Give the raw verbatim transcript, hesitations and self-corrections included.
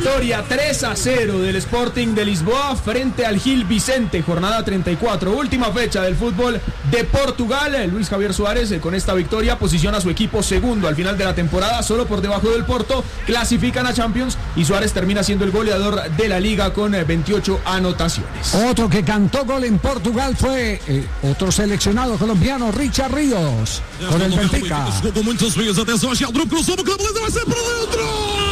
Victoria tres a cero del Sporting de Lisboa frente al Gil Vicente, jornada treinta y cuatro, última fecha del fútbol de Portugal. Luis Javier Suárez con esta victoria posiciona a su equipo segundo al final de la temporada, solo por debajo del Porto, clasifican a Champions y Suárez termina siendo el goleador de la liga con veintiocho anotaciones. Otro que cantó gol en Portugal fue eh, otro seleccionado colombiano, Richard Ríos, con el Benfica. Jogou muitos vezes, atenção, Gel, cruzou no campo, vai ser para dentro!